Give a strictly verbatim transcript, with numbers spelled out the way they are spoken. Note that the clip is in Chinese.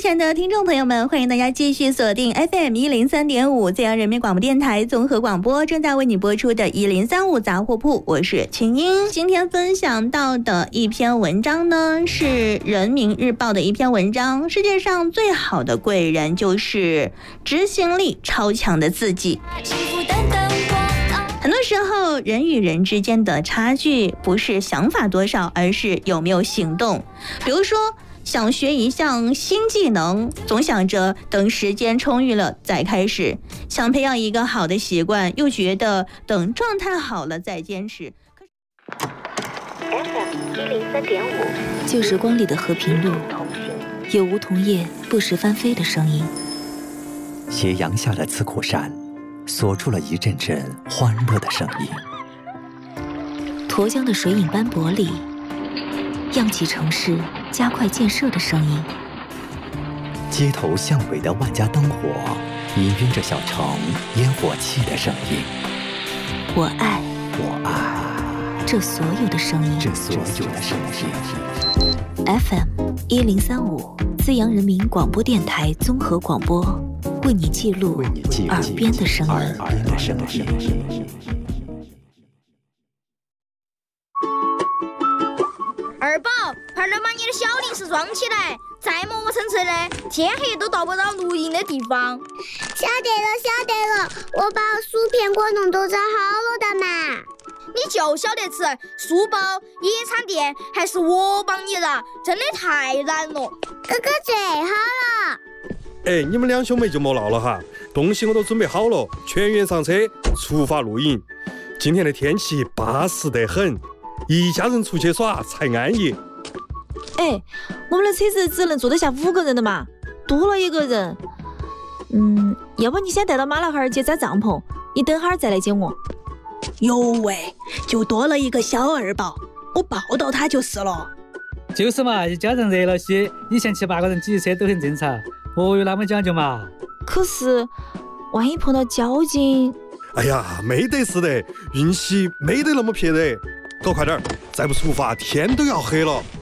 亲爱的听众朋友们，欢迎大家继续锁定 F M 一零三点五 浙江人民广播电台综合广播，正在为你播出的一零三五杂货铺，我是秦英。今天分享到的一篇文章呢，是人民日报的一篇文章，世界上最好的贵人就是执行力超强的自己。很多时候，人与人之间的差距不是想法多少，而是有没有行动。比如说，想学一项新技能，总想着等时间充裕了再开始；想培养一个好的习惯，又觉得等状态好了再坚持。 F M 一零三点五， 旧时光里的和平路，有梧桐叶不时翻飞的声音。 斜阳下的刺苦山，锁住了一阵阵欢乐的声音。 沱江的水影斑驳里，漾起城市加快建设的声音。 街头巷尾的万家灯火，氤氲着小城烟火气的声音。 我爱， 我爱这所有的声音， 这所有的声音。 F M 一零三五，资阳人民广播电台综合广播，为你记录耳边的声音。 耳边的声音。 二宝，快点把你的小零食装起来，再磨磨蹭蹭的，天黑都到不到录音的地方。 晓得了，晓得了，我把薯片果冻都做好了的嘛。 你就晓得吃书包、野餐垫，还是我帮你的，真的太难了。 哥哥最好了。 哎，你们两兄妹就莫闹了哈，东西我都准备好了，全员上车，出发露营。今天的天气巴适得很，一家人出去耍才安逸。 哎，我们的车子只能坐得下五个人的嘛，多了一个人。嗯，要不你先带到马老汉儿去扎帐篷，你等会儿再来接我。 哟喂，就多了一个小二宝，我抱到他就是了。 就是嘛，一家人热闹些，以前七八个人挤车都很正常，哦，有那么讲究嘛？ 可是，万一碰到交警…… 哎呀，没得事的，运气没得那么撇的。搞快点，再不出发，天都要黑了。